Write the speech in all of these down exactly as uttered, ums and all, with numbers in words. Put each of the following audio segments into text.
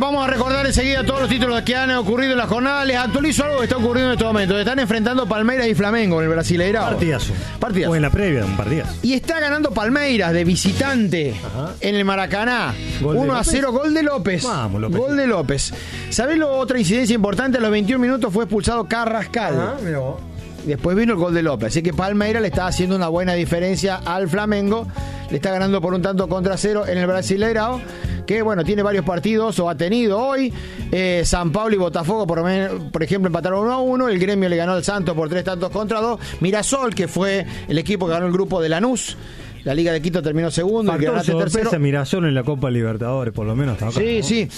vamos a recordar enseguida todos los títulos que han ocurrido en la jornada. Les actualizo algo que está ocurriendo en este momento. Están enfrentando Palmeiras y Flamengo en el Brasileirao. Partidazo. Partidazo. O en la previa, un partidazo. Y está ganando Palmeiras de visitante. Ajá. En el Maracaná. uno a cero, gol de López. Vamos, López. Gol de López. ¿Sabés lo otra incidencia importante? A los veintiún minutos fue expulsado Carrascal. Ajá, mira vos. Después vino el gol de López. Así que Palmeiras le está haciendo una buena diferencia al Flamengo. Le está ganando por un tanto contra cero en el Brasileirao, que bueno, tiene varios partidos, o ha tenido hoy. eh, San Pablo y Botafogo, por, por ejemplo, empataron uno a uno. El Gremio le ganó al Santos por tres tantos contra dos. Mirasol, que fue el equipo que ganó el grupo de Lanús. La Liga de Quito terminó segundo. Factor el que tercero. Mirasol en la Copa Libertadores, por lo menos. Hasta acá, sí, ¿no? sí.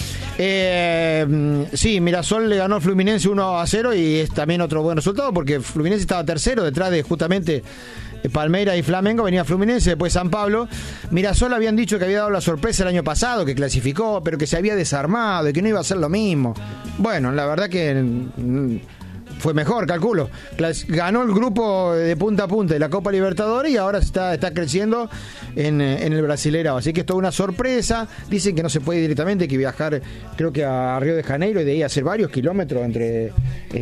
Eh, sí, Mirasol le ganó al Fluminense uno a cero y es también otro buen resultado porque Fluminense estaba tercero detrás de justamente Palmeiras y Flamengo. Venía Fluminense, después San Pablo. Mirasol habían dicho que había dado la sorpresa el año pasado, que clasificó, pero que se había desarmado y que no iba a ser lo mismo. Bueno, la verdad que mm, fue mejor, calculo. Ganó el grupo de punta a punta de la Copa Libertadores y ahora está, está creciendo en, en el Brasileirao. Así que esto es una sorpresa. Dicen que no se puede directamente, hay que viajar, creo que a Río de Janeiro y de ahí hacer varios kilómetros entre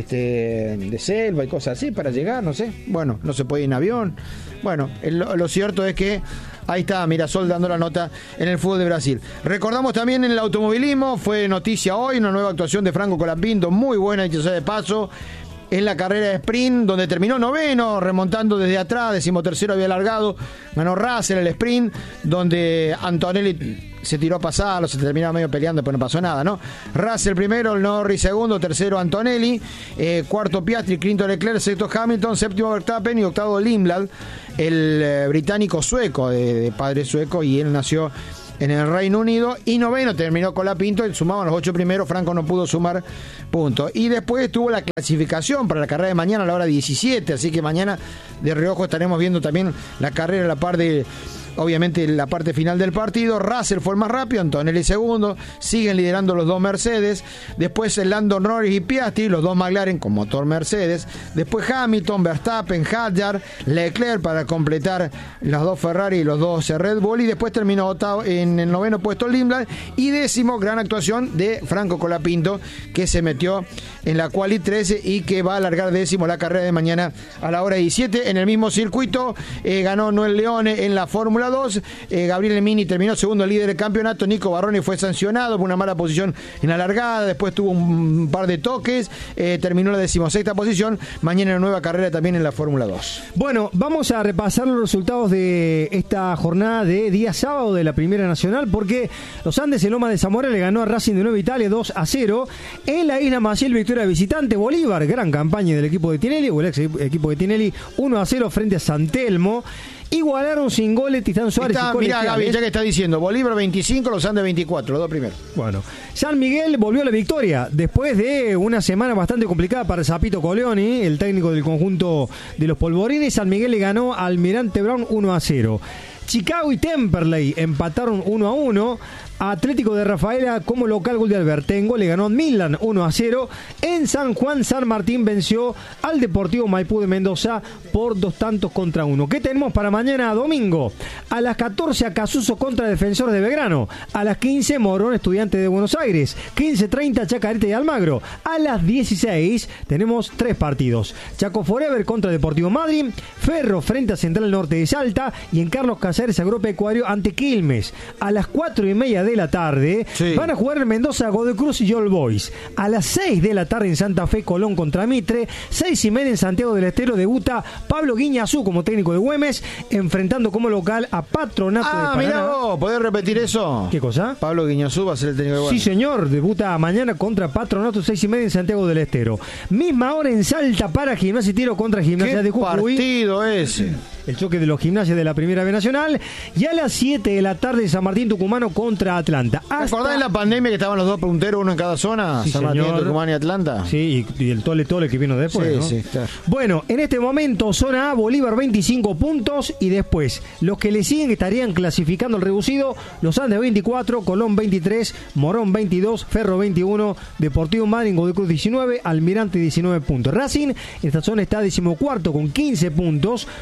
este de selva y cosas así para llegar, no sé. Bueno, no se puede ir en avión. Bueno, el, lo cierto es que ahí está Mirasol dando la nota en el fútbol de Brasil. Recordamos también en el automovilismo, fue noticia hoy, una nueva actuación de Franco Colapinto, muy buena, dicho sea de paso, en la carrera de sprint, donde terminó noveno, remontando desde atrás, decimotercero había largado, ganó Russell el sprint, donde Antonelli se tiró a pasarlo, se terminaba medio peleando, pero no pasó nada, ¿no? Russell primero, el Norris segundo, tercero Antonelli, eh, cuarto Piastri, quinto Leclerc, sexto Hamilton, séptimo Verstappen y octavo Lindblad, el eh, británico sueco, de, de padre sueco, y él nació en el Reino Unido, y noveno terminó Colapinto, y sumaban los ocho primeros, Franco no pudo sumar puntos. Y después estuvo la clasificación para la carrera de mañana a la hora diecisiete, así que mañana de reojo estaremos viendo también la carrera a la par de, obviamente, la parte final del partido. Russell fue el más rápido, Antonelli segundo, siguen liderando los dos Mercedes, después el Lando Norris y Piastri, los dos McLaren con motor Mercedes, después Hamilton, Verstappen, Hadjar, Leclerc para completar los dos Ferrari y los dos Red Bull, y después terminó octavo, en el noveno puesto Lindblad, y décimo, gran actuación de Franco Colapinto, que se metió en la Quali trece y que va a alargar décimo la carrera de mañana a la hora diecisiete. En el mismo circuito eh, ganó Noel Leone en la Fórmula dos, eh, Gabriele Mini terminó segundo líder del campeonato, Nico Barroni fue sancionado por una mala posición en la largada, después tuvo un par de toques, eh, terminó la decimosexta posición. Mañana una nueva carrera también en la Fórmula dos. Bueno, vamos a repasar los resultados de esta jornada de día sábado de la Primera Nacional, porque los Andes en Loma de Zamora le ganó a Racing de Nueva Italia dos a cero. En la Isla Maciel, victoria visitante. Bolívar, gran campaña del equipo de Tinelli, o el ex equipo de Tinelli, uno a cero frente a San Telmo. Igualaron sin goles Titán Suárez está, y mirá, Gaby, ya que está diciendo Bolívar veinticinco, los Andes veinticuatro, los dos primeros. Bueno, San Miguel volvió a la victoria después de una semana bastante complicada para Zapito Coleoni, el técnico del conjunto de los Polvorines. San Miguel le ganó al Almirante Brown uno a cero. Chicago y Temperley empataron uno a uno. Atlético de Rafaela como local, gol de Albertengo, le ganó a Milan uno a cero. En San Juan, San Martín venció al Deportivo Maipú de Mendoza por dos tantos contra uno. ¿Qué tenemos para mañana domingo? A las catorce, Acasuso contra Defensor de Belgrano. A las quince, Morón, Estudiante de Buenos Aires. quince treinta, Chacarita y Almagro. A las dieciséis tenemos tres partidos. Chaco Forever contra Deportivo Madryn, Ferro frente a Central Norte de Salta, y en Carlos Casares Agropecuario ante Quilmes. A las cuatro y media de la tarde sí. van a jugar en Mendoza Godoy Cruz y All Boys. A las seis de la tarde en Santa Fe, Colón contra Mitre. seis y media en Santiago del Estero debuta Pablo Guiñazú como técnico de Güemes, enfrentando como local a Patronato ah, de Paraná. Mirá vos, ¿podés repetir eso? ¿Qué cosa? Pablo Guiñazú va a ser el técnico de Güemes. Sí, señor, debuta mañana contra Patronato, seis y media en Santiago del Estero. Misma hora en Salta para Gimnasia y Tiro contra Gimnasia de Jujuy. ¿Qué partido ese? El choque de los gimnasios de la Primera B Nacional. Y a las siete de la tarde San Martín Tucumano contra Atlanta. ¿Te acordás de la pandemia que estaban los dos punteros, uno en cada zona? Sí, San Martín, señor. Tucumán y Atlanta. Sí, y, y el tole tole que vino después, sí, ¿no? Sí, claro. Bueno, en este momento zona A, Bolívar veinticinco puntos, y después los que le siguen estarían clasificando el reducido: Los Andes veinticuatro, Colón veintitrés, Morón veintidós, Ferro veintiuno, Deportivo Madryn, Godoy Cruz diecinueve, Almirante diecinueve puntos. Racing en esta zona está decimocuarto con quince puntos, solamente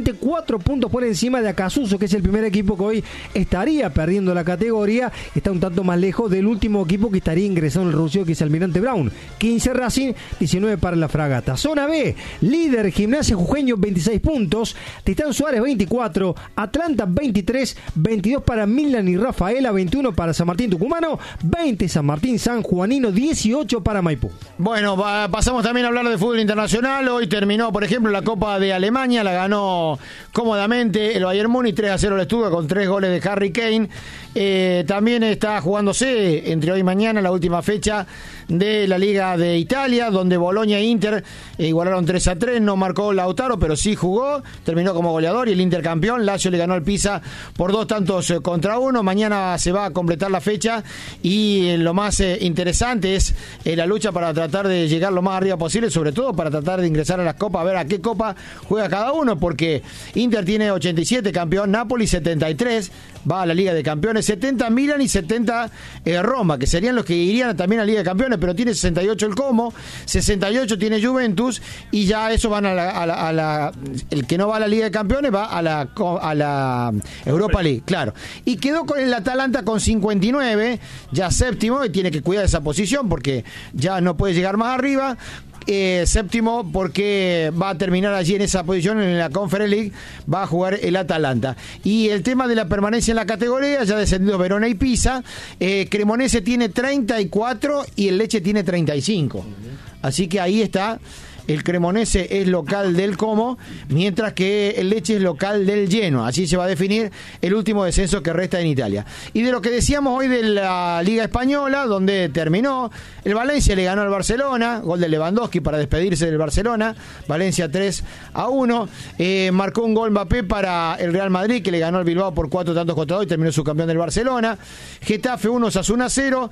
solamente cuatro puntos por encima de Acasuso, que es el primer equipo que hoy estaría perdiendo la categoría. Está un tanto más lejos del último equipo que estaría ingresando el rucio, que es Almirante Brown. quince Racing, diecinueve para la Fragata. Zona B, líder Gimnasia Jujeño, veintiséis puntos. Titán Suárez, veinticuatro. Atlanta, veintitrés. veintidós para Milan y Rafaela, veintiuno para San Martín Tucumano, veinte San Martín San Juanino, dieciocho para Maipú. Bueno, va, pasamos también a hablar de fútbol internacional. Hoy terminó, por ejemplo, la Copa de Alemania, la ganó cómodamente el Bayern Múnich, tres a cero el Stuttgart con tres goles de Harry Kane. Eh, también está jugándose entre hoy y mañana la última fecha de la Liga de Italia, donde Boloña e Inter eh, igualaron tres a tres, no marcó Lautaro, pero sí jugó, terminó como goleador y el Inter campeón. Lazio le ganó al Pisa por dos tantos eh, contra uno. Mañana se va a completar la fecha y eh, lo más eh, interesante es eh, la lucha para tratar de llegar lo más arriba posible, sobre todo para tratar de ingresar a las copas, a ver a qué copa juega cada uno, porque Inter tiene ochenta y siete, campeón, Napoli setenta y tres, va a la Liga de Campeones, setenta Milan y setenta eh, Roma, que serían los que irían también a la Liga de Campeones, pero tiene sesenta y ocho el Como, sesenta y ocho tiene Juventus, y ya eso van a la, a la, a la el que no va a la Liga de Campeones va a la, a la Europa League, claro. Y quedó con el Atalanta con cincuenta y nueve, ya séptimo, y tiene que cuidar esa posición porque ya no puede llegar más arriba. Eh, séptimo porque va a terminar allí en esa posición en la Conference League, va a jugar el Atalanta. Y el tema de la permanencia en la categoría, ya descendido Verona y Pisa, eh, Cremonese tiene treinta y cuatro y el Lecce tiene treinta y cinco, así que ahí está. El Cremonese es local del Como, mientras que el Lecce es local del Genoa. Así se va a definir el último descenso que resta en Italia. Y de lo que decíamos hoy de la Liga Española, donde terminó, el Valencia le ganó al Barcelona, gol de Lewandowski para despedirse del Barcelona, Valencia tres a uno. Eh, marcó un gol Mbappé para el Real Madrid, que le ganó al Bilbao por cuatro tantos contra dos y terminó su campeón del Barcelona. Getafe uno, Osasuna cero.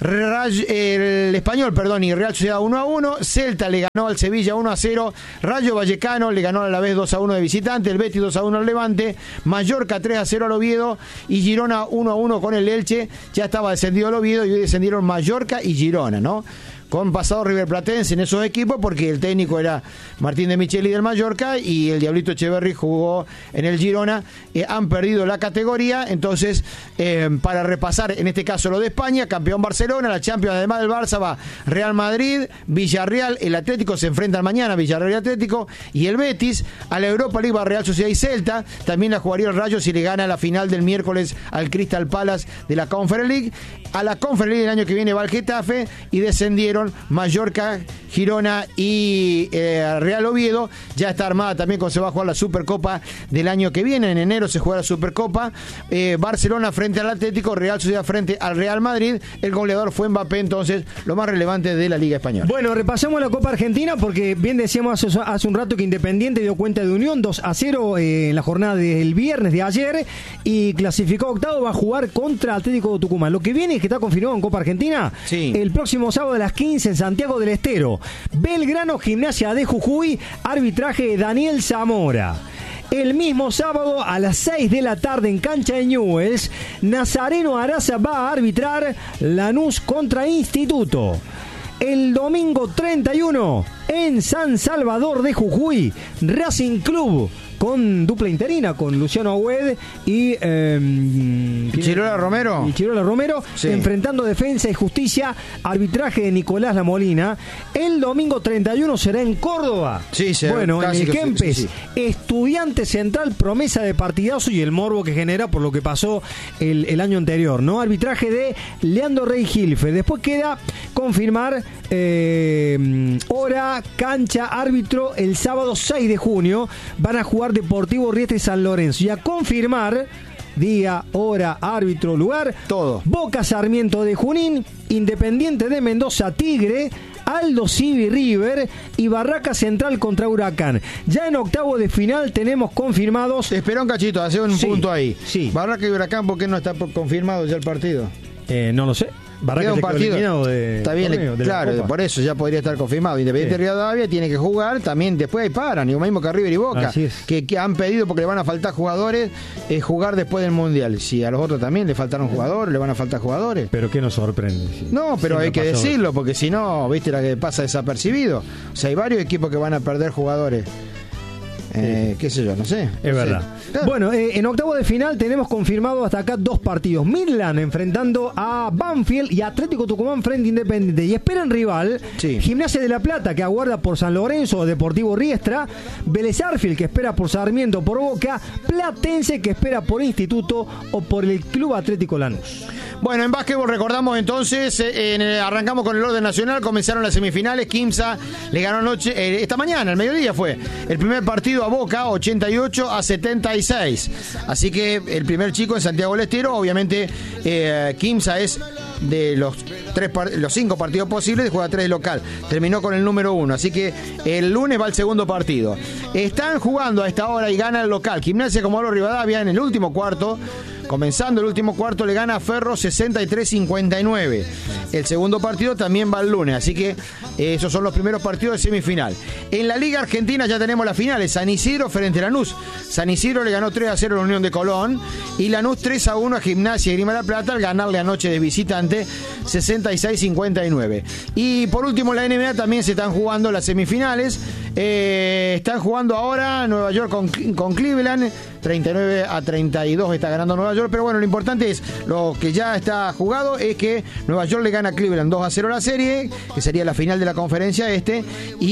El Español, perdón, y Real Sociedad uno a uno. Celta le ganó al Sevilla uno a cero. Rayo Vallecano le ganó a la vez dos a uno de visitante. El Betis dos a uno al Levante. Mallorca tres a cero al Oviedo. Y Girona uno a uno con el Elche. Ya estaba descendido el Oviedo y hoy descendieron Mallorca y Girona, ¿no? Con pasado riverplatense en esos equipos, porque el técnico era Martín de Micheli del Mallorca y el Diablito Echeverri jugó en el Girona. Eh, han perdido la categoría, entonces eh, para repasar en este caso lo de España, campeón Barcelona, la Champions además del Barça va Real Madrid, Villarreal, el Atlético se enfrentan mañana, Villarreal y Atlético, y el Betis. A la Europa League va Real Sociedad y Celta, también la jugaría el Rayo si le gana la final del miércoles al Crystal Palace de la Conference League. A la Conference League el año que viene va el Getafe y descendieron Mallorca, Girona y eh, Real Oviedo. Ya está armada también cuando se va a jugar la Supercopa del año que viene. En enero se juega la Supercopa. Eh, Barcelona frente al Atlético, Real Sociedad frente al Real Madrid. El goleador fue Mbappé, entonces lo más relevante de la Liga Española. Bueno, repasamos la Copa Argentina porque bien decíamos hace, hace un rato que Independiente dio cuenta de Unión dos a cero eh, en la jornada del viernes de ayer y clasificó octavo, va a jugar contra Atlético de Tucumán. Lo que viene es que está confirmado en Copa Argentina, sí, el próximo sábado a las quince en Santiago del Estero. Belgrano, Gimnasia de Jujuy, arbitraje de Daniel Zamora. El mismo sábado a las seis de la tarde en cancha de Newell's, Nazareno Araza va a arbitrar Lanús contra Instituto. El domingo treinta y uno en San Salvador de Jujuy, Racing Club con dupla interina, con Luciano Agüed y eh, Chirola Romero. Y Chirola Romero, sí, enfrentando Defensa y Justicia, arbitraje de Nicolás La Molina. El domingo treinta y uno será en Córdoba. Sí, sí, bueno, en el Kempes, sí, sí. Estudiante Central, promesa de partidazo y el morbo que genera por lo que pasó el, el año anterior, ¿no? Arbitraje de Leandro Rey Gilfe. Después queda confirmar eh, hora, cancha, árbitro el sábado seis de junio. Van a jugar Deportivo Riestra y San Lorenzo. Y a confirmar día, hora, árbitro, lugar, todo. Boca Sarmiento de Junín, Independiente de Mendoza Tigre, Aldo Civi River y Barraca Central contra Huracán. Ya en octavo de final tenemos confirmados. Espera un cachito, hace un sí, punto ahí. Sí. Barraca y Huracán, ¿por qué no está confirmado ya el partido? Eh, no lo sé. Barraca un partido de, está bien, torneo, de claro, por eso ya podría estar confirmado. Independiente sí. Rivadavia tiene que jugar, también después hay paran, y lo mismo que River y Boca, que, que han pedido porque le van a faltar jugadores, eh, jugar después del Mundial. Si a los otros también le faltaron jugadores, le van a faltar jugadores. Pero que nos sorprende. Sí. No, pero Siempre hay que pasó. decirlo, porque si no, viste la que pasa desapercibido. O sea, hay varios equipos que van a perder jugadores. Eh, qué sé yo, no sé. Es no verdad. sé. Claro. Bueno, eh, en octavo de final tenemos confirmado hasta acá dos partidos. Midland enfrentando a Banfield y Atlético Tucumán frente a Independiente. Y esperan rival, sí. Gimnasia de la Plata, que aguarda por San Lorenzo, Deportivo Riestra, Vélez Arfield, que espera por Sarmiento, por Boca, Platense, que espera por Instituto o por el Club Atlético Lanús. Bueno, en básquetbol recordamos entonces, eh, en el, arrancamos con el orden nacional, comenzaron las semifinales, Quimsa le ganó anoche, eh, esta mañana, al mediodía fue, el primer partido a Boca, ochenta y ocho a setenta y seis. Así que el primer chico en Santiago del Estero, obviamente eh, Quimsa es de los tres los cinco partidos posibles, juega tres de local, terminó con el número uno, así que el lunes va el segundo partido. Están jugando a esta hora y gana el local, Gimnasia Comodoro Rivadavia en el último cuarto. Comenzando el último cuarto le gana a Ferro sesenta y tres cincuenta y nueve. El segundo partido también va el lunes, así que eh, esos son los primeros partidos de semifinal. En la Liga Argentina ya tenemos las finales. San Isidro frente a Lanús. San Isidro le ganó tres a cero a la Unión de Colón y Lanús tres a uno a Gimnasia y Grima de la Plata al ganarle anoche de visitante sesenta y seis cincuenta y nueve. Y por último en la N B A también se están jugando las semifinales. Eh, están jugando ahora Nueva York con, con Cleveland. treinta y nueve a treinta y dos está ganando Nueva York, pero bueno, lo importante es, lo que ya está jugado es que Nueva York le gana a Cleveland dos a cero la serie, que sería la final de la conferencia este,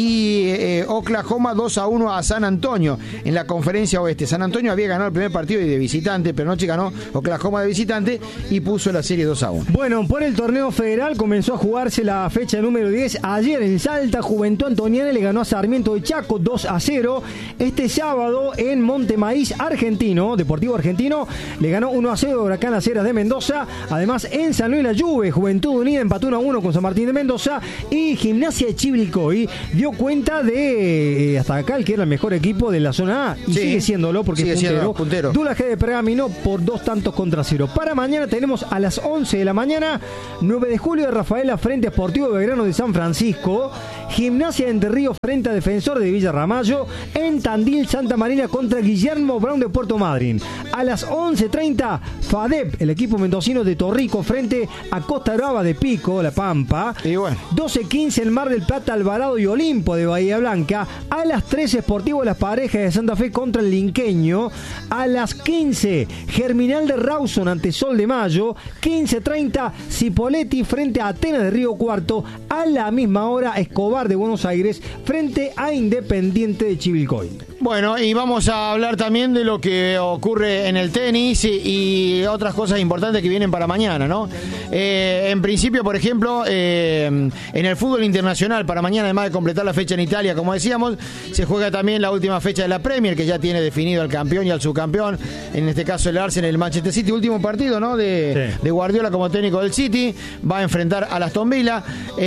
y eh, Oklahoma dos a uno a San Antonio en la conferencia oeste. San Antonio había ganado el primer partido y de visitante, pero anoche ganó Oklahoma de visitante y puso la serie dos a uno. Bueno, por el torneo federal comenzó a jugarse la fecha número diez. Ayer en Salta, Juventud Antoniana le ganó a Sarmiento de Chaco dos a cero. Este sábado en Montemaíz, Argentino, Deportivo Argentino, le ganó uno a cero a Huracán Las Heras de Mendoza. Además, en San Luis La Juve, Juventud Unida empató uno a uno con San Martín de Mendoza. Y Gimnasia de Chivilcoy dio cuenta de eh, hasta acá el que era el mejor equipo de la zona A. Y sí, sigue siéndolo porque sigue es puntero. Siendo puntero. Dulaje de Pergamino por dos tantos contra cero. Para mañana tenemos a las once de la mañana, nueve de julio de Rafaela frente a Sportivo Belgrano de San Francisco. Gimnasia de Entre Ríos frente a Defensor de Villa Ramallo. En Tandil, Santa Marina contra Guillermo Brown de Puerto Madryn. A las once treinta, FADEP, el equipo mendocino de Torrico frente a Costa Brava de Pico, La Pampa. Y bueno. doce quince en Mar del Plata, Alvarado y Olimpo de Bahía Blanca. A las trece, Sportivo Las Parejas de Santa Fe contra el Linqueño. A las quince, Germinal de Rawson ante Sol de Mayo. quince treinta, Cipolletti frente a Atenas de Río Cuarto. A la misma hora, Escobar de Buenos Aires frente a Independiente de Chivilcoy. Bueno, y vamos a hablar también de lo que ocurre en el tenis y, y otras cosas importantes que vienen para mañana, ¿no? Eh, en principio, por ejemplo, eh, en el fútbol internacional, para mañana, además de completar la fecha en Italia, como decíamos, se juega también la última fecha de la Premier, que ya tiene definido al campeón y al subcampeón, en este caso el Arsenal, el Manchester City, último partido, ¿no? De, sí. de Guardiola como técnico del City, va a enfrentar a Aston Villa.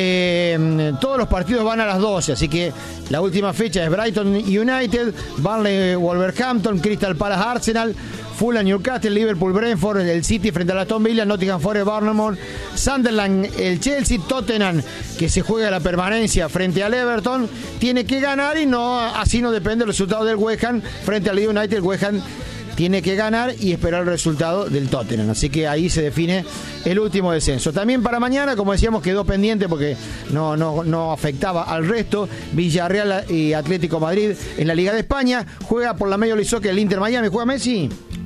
Eh, todos los partidos van a las doce, así que la última fecha es Brighton United, Burnley Wolverhampton, Crystal Palace Arsenal, Fulham Newcastle, Liverpool Brentford, el City frente al Aston Villa, Nottingham Forest Bournemouth, Sunderland el Chelsea, Tottenham que se juega la permanencia frente al Everton, tiene que ganar y no así no depende el resultado del West Ham frente al United. El West Ham tiene que ganar y esperar el resultado del Tottenham. Así que ahí se define el último descenso. También para mañana, como decíamos, quedó pendiente porque no, no, no afectaba al resto. Villarreal y Atlético Madrid en la Liga de España. Juega por la Major League Soccer el Inter Miami. ¿Juega Messi?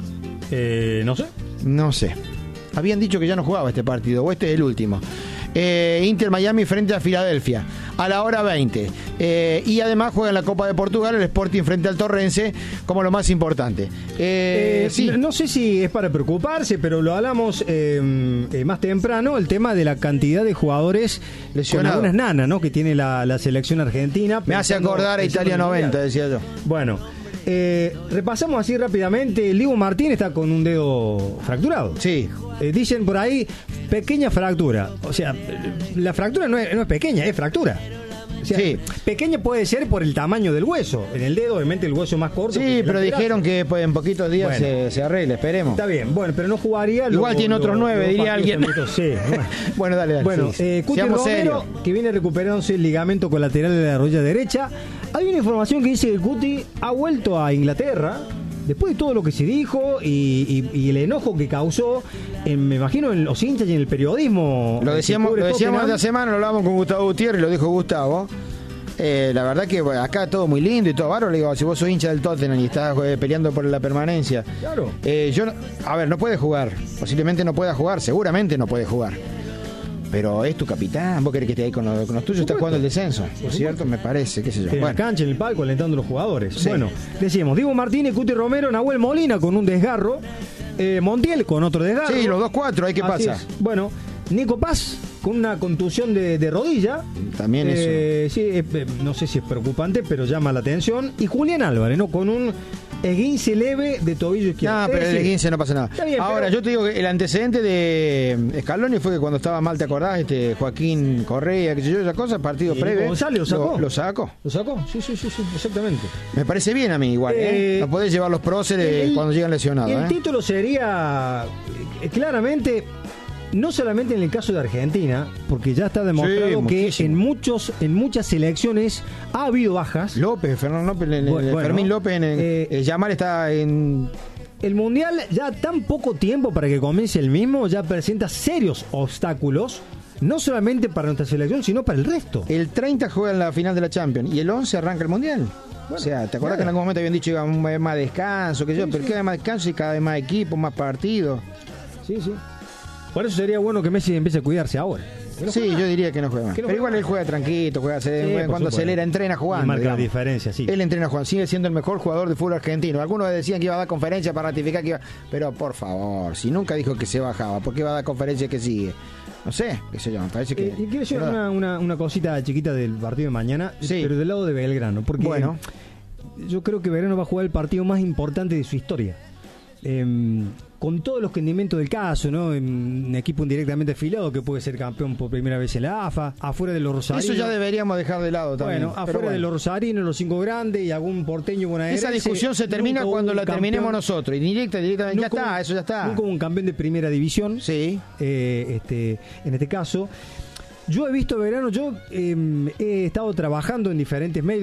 Eh, no sé. No sé. Habían dicho que ya no jugaba este partido, o este es el último. Eh, Inter Miami frente a Filadelfia a la hora veinte, eh, y además juega en la Copa de Portugal el Sporting frente al Torrense como lo más importante. eh, eh, sí. No sé si es para preocuparse, pero lo hablamos eh, eh, más temprano, el tema de la cantidad de jugadores lesionados, con algunas nanas, ¿no? Que tiene la, la selección argentina. Me hace acordar a Italia noventa, decía yo. Bueno, Eh, repasamos así rápidamente. Ligo Martín está con un dedo fracturado. Sí. Eh, dicen por ahí pequeña fractura. O sea, la fractura no es, no es pequeña, es fractura. O sea, sí. Pequeña puede ser por el tamaño del hueso. En el dedo, obviamente, el hueso más corto. Sí, pero dijeron que pues, en poquitos días bueno, se, se arregle, esperemos. Está bien, bueno, pero no jugaría. Igual lo, tiene otros lo, nueve, diría alguien. Sí, bueno. bueno, dale, dale. Bueno, sí, eh, Cuti Romero, serio. que viene recuperándose el ligamento colateral de la rodilla derecha. Hay una información que dice que Cuti ha vuelto a Inglaterra después de todo lo que se dijo y, y, y el enojo que causó, en, me imagino, en los hinchas y en el periodismo. Lo decíamos, lo decíamos esta semana, lo hablábamos con Gustavo Gutiérrez, lo dijo Gustavo. Eh, la verdad que bueno, acá todo muy lindo y todo bárbaro. Le digo, si vos sos hincha del Tottenham y estás eh, peleando por la permanencia. Claro. Eh, yo, no- a ver, no puede jugar. Posiblemente no pueda jugar. Seguramente no puede jugar. Pero es tu capitán. Vos querés que esté ahí con los, con los tuyos. Estás jugando el descenso. ¿No es cierto? Me parece, qué sé yo. En Bueno. la cancha, en el palco, alentando a los jugadores. Sí. Bueno, decíamos, Diego Martínez, Cuti Romero, Nahuel Molina con un desgarro, eh, Montiel con otro desgarro. Sí, los dos cuatro. ¿Ahí qué Así pasa? es. Bueno, Nico Paz con una contusión de, de rodilla. También Eh, sí, eh, eh, no sé si es preocupante, pero llama la atención. Y Julián Álvarez, ¿no? Con un esguince leve de tobillo izquierdo. No, Es pero el decir, quince no pasa nada. Está bien, Ahora, pero- yo te digo que el antecedente de Scaloni fue que cuando estaba mal, ¿te acordás? Este Joaquín Correa, que sé yo, esa cosa, partido Y previo. González lo sacó. Lo, lo sacó. ¿Lo sacó? Sí, sí, sí, sí, exactamente. Me parece bien a mí igual, ¿eh? Eh, No podés llevar los próceres El- cuando llegan lesionados, El ¿eh? título sería eh, claramente, no solamente en el caso de Argentina, porque ya está demostrado Sí, que muchísimo. en muchos en muchas selecciones ha habido bajas. López, Fernando López, en- en- Bueno, Fermín López, en, en- eh, eh, Yamal está en... El Mundial, ya tan poco tiempo para que comience el mismo, ya presenta serios obstáculos, no solamente para nuestra selección, sino para el resto. El treinta juega en la final de la Champions y el once arranca el Mundial. o sea, ¿te acuerdas claro. que en algún momento habían dicho que iba a haber más descanso? Que yo, Sí, pero sí. cada vez más descanso y cada vez más equipos, más partidos. Sí, sí. Por eso sería bueno que Messi empiece a cuidarse ahora. Que no Sí, juegue yo diría que no juega más. Que no Pero juegue igual él juega tranquilo, juega se- Sí, por cuando supuesto. acelera, entrena jugando. Y marca la digamos. diferencia, sí. Él entrena jugando, sigue siendo el mejor jugador de fútbol argentino. Algunos decían que iba a dar conferencia para ratificar que iba. Pero por favor, si nunca dijo que se bajaba, ¿por qué va a dar conferencia que sigue? No sé, qué sé yo, me parece que. Eh, y quiero decir que no da. una, una, una cosita chiquita del partido de mañana, Sí. pero del lado de Belgrano, porque Bueno. yo creo que Belgrano va a jugar el partido más importante de su historia. Eh, con todos los condimentos del caso, ¿no? En un equipo indirectamente afiliado que puede ser campeón por primera vez en la A F A, afuera de los rosarinos. Eso ya deberíamos dejar de lado también. Bueno, pero afuera bueno. de los rosarinos, los cinco grandes y algún porteño bonaerense. Esa discusión se termina Nunca hubo cuando un la campeón- terminemos nosotros. Y directa, directamente, ya nunca está, hubo- eso ya está. Nunca hubo un campeón de primera división. Sí. Eh, este, en este caso, yo he visto verano, yo eh, he estado trabajando en diferentes medios.